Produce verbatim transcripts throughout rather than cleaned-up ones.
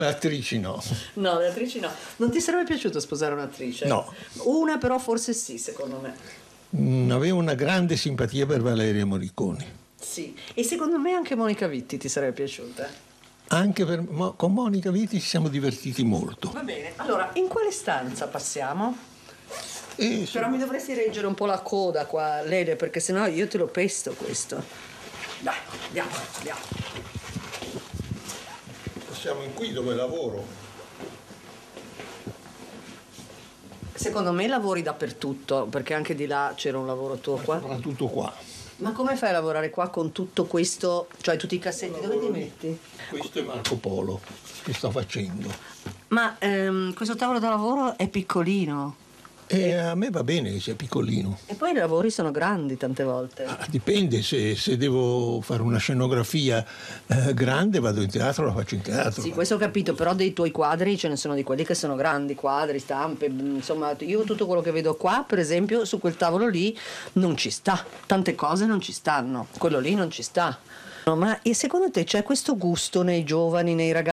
Le attrici no. No, le attrici no. Non ti sarebbe piaciuto sposare un'attrice? No. Una però forse sì, secondo me. Mm, avevo una grande simpatia per Valeria Morricone. Sì, e secondo me anche Monica Vitti ti sarebbe piaciuta. Anche per, mo, con Monica Vitti ci siamo divertiti molto. Va bene, allora in quale stanza passiamo? E, Però mi dovresti reggere un po' la coda qua, Lele, perché sennò io te lo pesto questo. Dai, andiamo, andiamo. Siamo in qui dove lavoro. Secondo me lavori dappertutto, perché anche di là c'era un lavoro tuo qua. Soprattutto qua. Ma come fai a lavorare qua con tutto questo, cioè tutti i cassetti, dove ti metti? Questo è Marco Polo, che sto facendo. Ma ehm, questo tavolo da lavoro è piccolino. E a me va bene che sia piccolino. E poi i lavori sono grandi tante volte. Ah, dipende, se, se devo fare una scenografia eh, grande vado in teatro, la faccio in teatro. Sì, questo ho capito, però dei tuoi quadri ce ne sono di quelli che sono grandi, quadri, stampe, insomma, io tutto quello che vedo qua, per esempio, su quel tavolo lì non ci sta, tante cose non ci stanno, quello lì non ci sta. No, ma e secondo te c'è questo gusto nei giovani, nei ragazzi?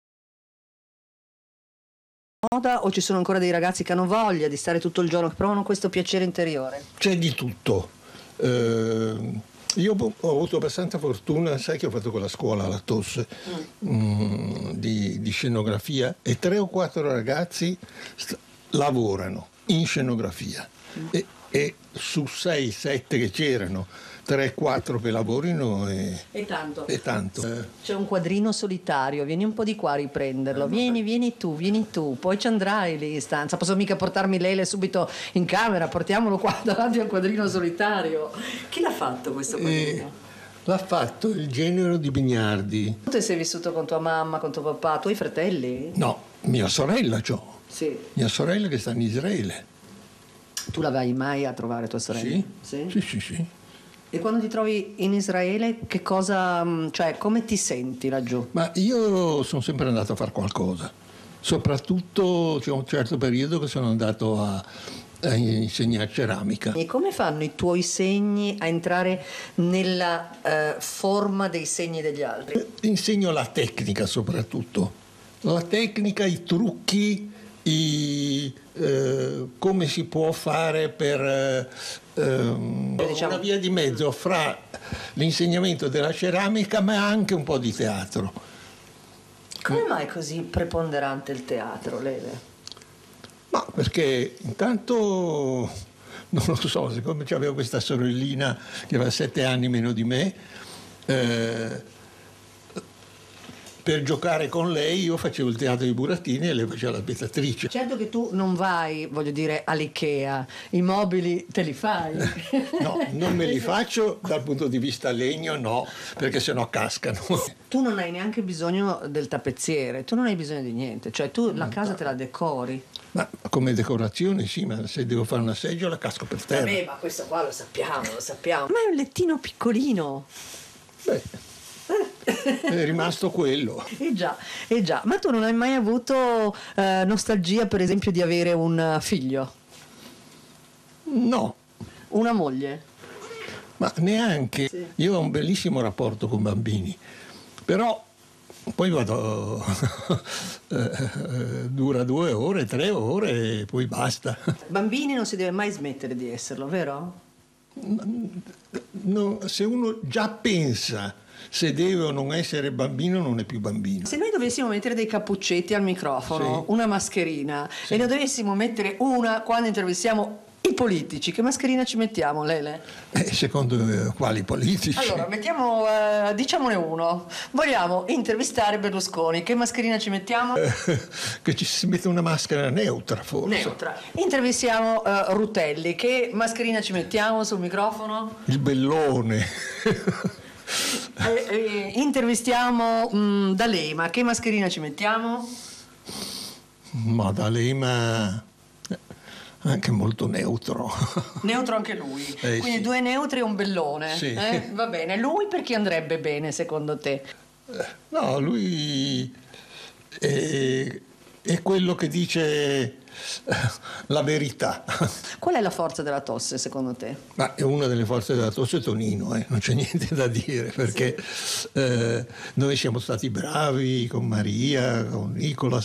O ci sono ancora dei ragazzi che hanno voglia di stare tutto il giorno, che provano questo piacere interiore? C'è di tutto. Eh, io ho avuto abbastanza fortuna, sai che ho fatto quella scuola alla T O S mm. mh, di, di scenografia, e tre o quattro ragazzi st- lavorano in scenografia mm. e, e su sei sette che c'erano, tre quattro che lavorino e, e tanto. E tanto. C'è un quadrino solitario, vieni un po' di qua a riprenderlo, vieni, vieni tu, vieni tu, poi ci andrai lì in stanza, posso mica portarmi Lele subito in camera, portiamolo qua davanti al quadrino solitario. Chi l'ha fatto questo quadrino? E l'ha fatto il genero di Bignardi. Tu sei vissuto con tua mamma, con tuo papà, tuoi fratelli? No, mia sorella c'ho. Sì. Mia sorella che sta in Israele. Tu la vai mai a trovare tua sorella? Sì, sì, sì, sì. sì. E quando ti trovi in Israele, che cosa, cioè, come ti senti laggiù? Ma io sono sempre andato a fare qualcosa. Soprattutto c'è un certo periodo che sono andato a, a insegnare ceramica. E come fanno i tuoi segni a entrare nella eh, forma dei segni degli altri? Insegno la tecnica soprattutto. La tecnica, i trucchi, i, eh, come si può fare per eh, diciamo, una via di mezzo fra l'insegnamento della ceramica ma anche un po' di teatro. Come mai è così preponderante il teatro, Lele? Ma perché intanto non lo so, siccome avevo questa sorellina che aveva sette anni meno di me, eh, per giocare con lei io facevo il teatro di burattini e lei faceva la spettatrice. Certo che tu non vai, voglio dire, all'Ikea, i mobili te li fai. No, non me li faccio dal punto di vista legno, no, perché sennò cascano. Tu non hai neanche bisogno del tappezziere, tu non hai bisogno di niente, cioè tu la casa te la decori. Ma come decorazione sì, ma se devo fare una seggiola casco per terra. Vabbè, ma questo qua lo sappiamo, lo sappiamo. Ma è un lettino piccolino. Beh. È rimasto quello. Eh già, eh già. Ma tu non hai mai avuto eh, nostalgia, per esempio, di avere un figlio? No. Una moglie? Ma neanche. Sì. Io ho un bellissimo rapporto con bambini, però poi vado, dura due ore, tre ore e poi basta. Bambini non si deve mai smettere di esserlo, vero? No, se uno già pensa se deve o non essere bambino non è più bambino. Se noi dovessimo mettere dei cappuccetti al microfono, sì. una mascherina, sì. e ne dovessimo mettere una quando intervistiamo i politici, che mascherina ci mettiamo, Lele? Eh, secondo eh, quali politici? Allora, mettiamo, eh, diciamone uno. Vogliamo intervistare Berlusconi, che mascherina ci mettiamo? Eh, che ci si mette una maschera neutra, forse. Neutra. Intervistiamo eh, Rutelli, che mascherina ci mettiamo sul microfono? Il bellone. Eh, eh, intervistiamo mh, D'Alema, che mascherina ci mettiamo? Ma D'Alema anche molto neutro. Neutro anche lui, eh, quindi sì. due neutri e un bellone. Sì. Eh? Va bene, lui perché andrebbe bene secondo te? No, lui è, è quello che dice la verità. Qual è la forza della tosse secondo te? Ma è una delle forze della tosse Tonino, eh? Non c'è niente da dire, perché sì. eh, noi siamo stati bravi con Maria, con Nicola,